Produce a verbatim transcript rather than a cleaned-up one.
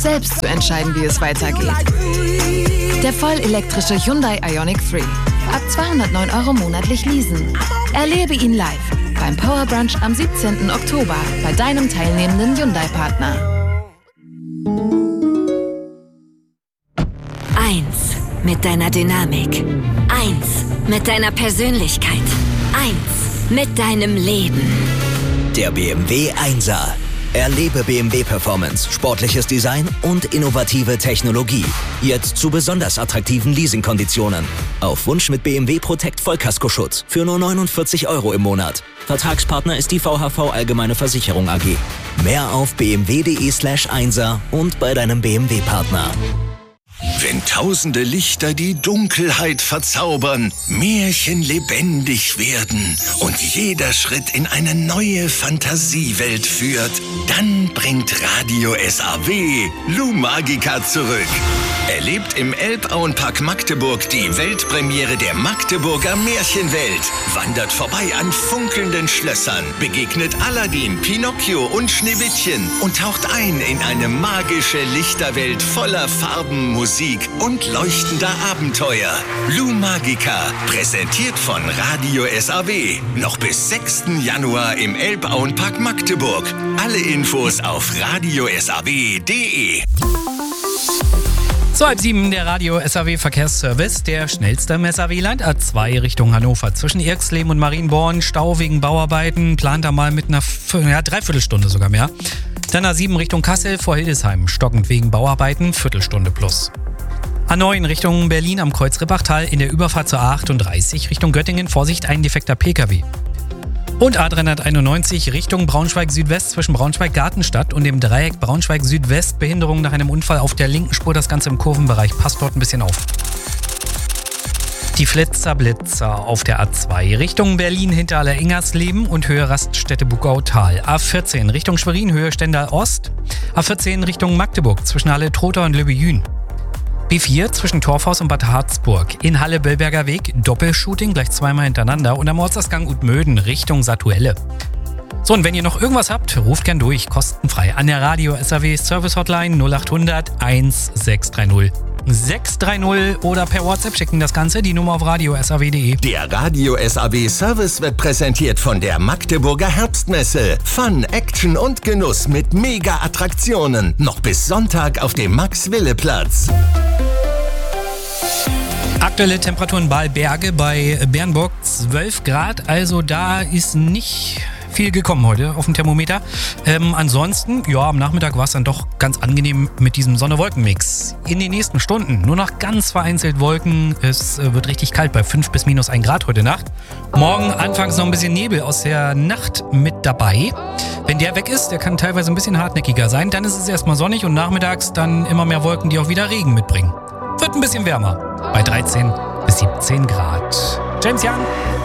selbst zu entscheiden, wie es weitergeht. Der vollelektrische Hyundai Ioniq drei. Ab zweihundertneun Euro monatlich leasen. Erlebe ihn live beim Power Brunch am siebzehnten Oktober bei deinem teilnehmenden Hyundai-Partner. Eins mit deiner Dynamik. Eins mit deiner Persönlichkeit. Eins mit deinem Leben. Der B M W Einser. Erlebe B M W Performance, sportliches Design und innovative Technologie. Jetzt zu besonders attraktiven Leasingkonditionen. Auf Wunsch mit B M W Protect Vollkaskoschutz für nur neunundvierzig Euro im Monat. Vertragspartner ist die V H V Allgemeine Versicherung A G. Mehr auf bmw.de slash Einser und bei deinem B M W-Partner. Wenn tausende Lichter die Dunkelheit verzaubern, Märchen lebendig werden und jeder Schritt in eine neue Fantasiewelt führt, dann bringt Radio S A W Lou Magica zurück. Erlebt im Elbauenpark Magdeburg die Weltpremiere der Magdeburger Märchenwelt. Wandert vorbei an funkelnden Schlössern, begegnet Aladdin, Pinocchio und Schneewittchen und taucht ein in eine magische Lichterwelt voller Farben, Musik und leuchtender Abenteuer. Lou Magica, präsentiert von Radio S A W. Noch bis sechsten Januar im Elbauenpark Magdeburg. Alle Infos auf radio s a w punkt d e. So, halb sieben, der Radio S A W Verkehrsservice, der schnellste im S A W-Land, A zwei Richtung Hannover. Zwischen Irxleben und Marienborn, Stau wegen Bauarbeiten, plant er mal mit einer ja, Dreiviertelstunde sogar mehr. Dann A sieben Richtung Kassel vor Hildesheim, stockend wegen Bauarbeiten, Viertelstunde plus. A neun Richtung Berlin am Kreuz Rippachtal, in der Überfahrt zur A achtunddreißig Richtung Göttingen, Vorsicht, ein defekter P K W. Und A dreihunderteinundneunzig Richtung Braunschweig-Südwest zwischen Braunschweig-Gartenstadt und dem Dreieck Braunschweig-Südwest. Behinderung nach einem Unfall auf der linken Spur, das Ganze im Kurvenbereich. Passt dort ein bisschen auf. Die Flitzer-Blitzer auf der A zwei Richtung Berlin hinter Aller-Ingersleben und Höhe Raststätte Bugautal. A vierzehn Richtung Schwerin, Höhe Stendal Ost. A vierzehn Richtung Magdeburg zwischen Halle-Trotha und Löbejün. B vier zwischen Torfhaus und Bad Harzburg. In Halle-Bellberger Weg, Doppelshooting, gleich zweimal hintereinander. Und am Ortsausgang Utmöden Richtung Satuelle. So, und wenn ihr noch irgendwas habt, ruft gern durch, kostenfrei an der Radio S A W Service Hotline null achthundert eintausendsechshundertdreißig. sechs drei null oder per WhatsApp schicken das Ganze, die Nummer auf radio s a w punkt d e. Der Radio S A W Service wird präsentiert von der Magdeburger Herbstmesse. Fun, Action und Genuss mit Mega-Attraktionen. Noch bis Sonntag auf dem Max-Wille-Platz. Aktuelle Temperaturen Balberge bei Bernburg zwölf Grad, also da ist nicht viel gekommen heute auf dem Thermometer. Ähm, ansonsten, ja, am Nachmittag war es dann doch ganz angenehm mit diesem Sonne-Wolken-Mix. In den nächsten Stunden nur noch ganz vereinzelt Wolken. Es äh, wird richtig kalt bei fünf bis minus ein Grad heute Nacht. Morgen anfangs noch ein bisschen Nebel aus der Nacht mit dabei. Wenn der weg ist, der kann teilweise ein bisschen hartnäckiger sein, dann ist es erstmal sonnig und nachmittags dann immer mehr Wolken, die auch wieder Regen mitbringen. Wird ein bisschen wärmer bei dreizehn bis siebzehn Grad. James Young.